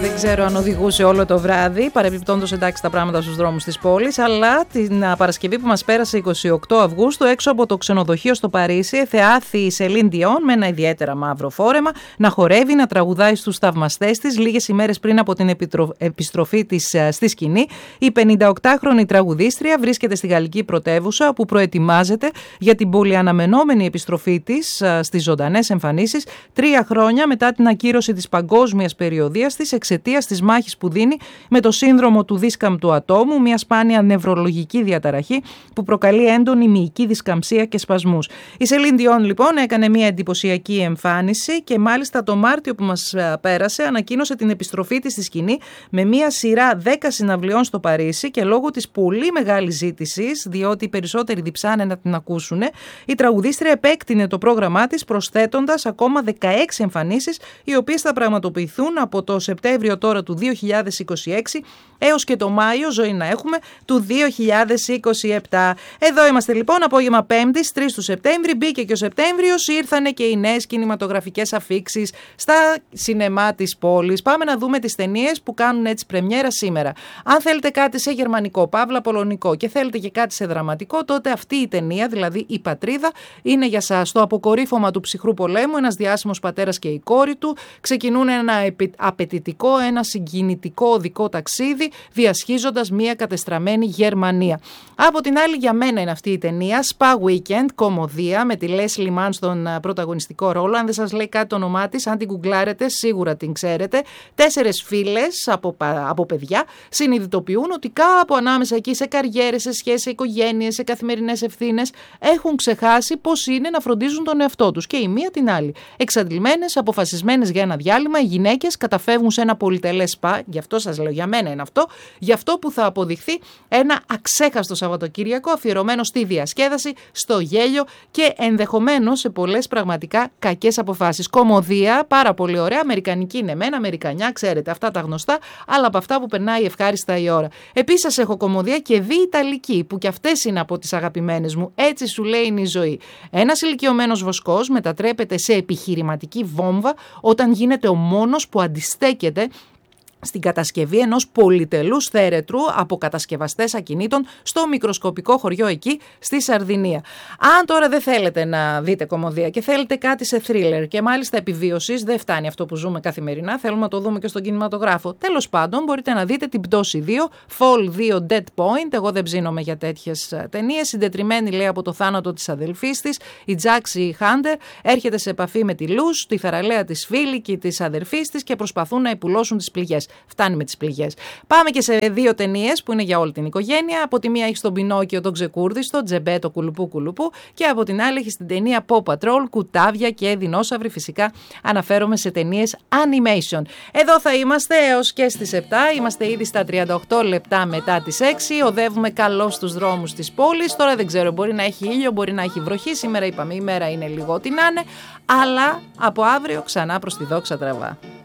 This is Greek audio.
Δεν ξέρω αν οδηγούσε όλο το βράδυ, παρεμπιπτόντως εντάξει τα πράγματα στους δρόμους της πόλης, αλλά την Παρασκευή που μας πέρασε 28 Αυγούστου έξω από το ξενοδοχείο στο Παρίσι εθεάθη η Σελίν Διόν με ένα ιδιαίτερα μαύρο φόρεμα να χορεύει, να τραγουδάει στους θαυμαστές της λίγες ημέρες πριν από την επιστροφή της στη σκηνή. Η 58χρονη τραγουδίστρια βρίσκεται στη γαλλική πρωτεύουσα όπου προετοιμάζεται για την πολυαναμενόμενη επιστροφή της στις ζωντανές εμφανίσεις 3 χρόνια μετά την ακύρωση της παγκόσμιας περιοδίας της εξαιτίας της μάχης που δίνει με το σύνδρομο του δίσκαμπτου ατόμου, μια σπάνια νευρολογική διαταραχή που προκαλεί έντονη μυϊκή δισκαμψία και σπασμούς. Η Σελίν Διόν λοιπόν έκανε μια εντυπωσιακή εμφάνιση και μάλιστα το Μάρτιο που μας πέρασε ανακοίνωσε την επιστροφή της στη σκηνή με μια σειρά 10 συναυλιών στο Παρίσι και λόγω της πολύ μεγάλης ζήτησης, διότι οι περισσότεροι διψάνε να την ακούσουν, η τραγουδίστρια επέκτηνε το πρόγραμμά της προσθέτοντας ακόμα 16 εμφανίσεις οι οποίες θα πραγματοποιηθούν από το Σεπτέμβριο τώρα του 2026 έως και το Μάιο, ζωή να έχουμε, του 2027. Εδώ είμαστε λοιπόν, απόγευμα 5ης, 3 του Σεπτέμβρη, μπήκε και ο Σεπτέμβριος, ήρθανε και οι νέες κινηματογραφικές αφίξεις στα σινεμά της πόλης. Πάμε να δούμε τις ταινίες που κάνουν έτσι πρεμιέρα σήμερα. Αν θέλετε κάτι σε γερμανικό, παύλα πολωνικό και θέλετε και κάτι σε δραματικό, τότε αυτή η ταινία, δηλαδή η Πατρίδα, είναι για σας. Το αποκορύφωμα του ψυχρού πολέμου, ένας διάσημος πατέρας και η κόρη του ξεκινούν ένα απαιτητικό, ένα συγκινητικό οδικό ταξίδι, διασχίζοντας μια κατεστραμμένη Γερμανία. Από την άλλη, για μένα είναι αυτή η ταινία, Spa Weekend, κομμωδία, με τη Leslie Mann στον πρωταγωνιστικό ρόλο. Αν δεν σας λέει κάτι το όνομά της, αν την γκουγκλάρετε, σίγουρα την ξέρετε. 4 φίλες από παιδιά συνειδητοποιούν ότι κάπου ανάμεσα εκεί σε καριέρες, σε σχέσεις, σε οικογένειες, σε καθημερινές ευθύνες, έχουν ξεχάσει πώς είναι να φροντίζουν τον εαυτό τους. Και η μία την άλλη. Εξαντλημένες, αποφασισμένες για ένα διάλειμμα, οι γυναίκες καταφεύγουν σε ένα πολυτελές σπα, γι' αυτό σας λέω, για μένα είναι αυτό, γι' αυτό που θα αποδειχθεί ένα αξέχαστο Σαββατοκύριακο αφιερωμένο στη διασκέδαση, στο γέλιο και ενδεχομένως σε πολλές πραγματικά κακές αποφάσεις. Κομμωδία, πάρα πολύ ωραία, αμερικανική είναι μένα, αμερικανιά, ξέρετε, αυτά τα γνωστά, αλλά από αυτά που περνάει ευχάριστα η ώρα. Επίσης σας έχω κομμωδία και ιταλική, που κι αυτές είναι από τις αγαπημένες μου. Έτσι σου λέει είναι η ζωή. Ένας ηλικιωμένος βοσκός μετατρέπεται σε επιχειρηματική βόμβα όταν γίνεται ο μόνος που αντιστέκεται στην κατασκευή ενός πολυτελούς θέρετρου από κατασκευαστές ακινήτων στο μικροσκοπικό χωριό εκεί στη Σαρδινία. Αν τώρα δεν θέλετε να δείτε κομμωδία και θέλετε κάτι σε θρίλερ και μάλιστα επιβίωσης, δεν φτάνει αυτό που ζούμε καθημερινά, θέλουμε να το δούμε και στον κινηματογράφο. Τέλος πάντων, μπορείτε να δείτε την Πτώση 2, Fall 2 Dead Point. Εγώ δεν ψήνομαι για τέτοιες ταινίες. Συντετριμένη λέει από το θάνατο της αδελφής της, η Τζάξι Χάντερ έρχεται σε επαφή με τη Λούς, τη θαραλέα της φίλη και της αδελφής της και προσπαθούν να υπουλώσουν τις πληγές. Φτάνει με τις πληγές. Πάμε και σε 2 ταινίες που είναι για όλη την οικογένεια. Από τη μία έχει τον Πινόκιο τον ξεκούρδιστο, Τζεμπέ το κουλουπού κουλουπού, και από την άλλη έχει την ταινία Paw Patrol, κουτάβια και δεινόσαυροι. Φυσικά αναφέρομαι σε ταινίες animation. Εδώ θα είμαστε έως και στις 7. Είμαστε ήδη στα 38 λεπτά μετά τις 6. Οδεύουμε καλώς στους δρόμους της πόλης. Τώρα δεν ξέρω, μπορεί να έχει ήλιο, μπορεί να έχει βροχή. Σήμερα είπαμε η μέρα είναι λίγο ό,τι να είναι. Αλλά από αύριο ξανά προς τη δόξα τραβά.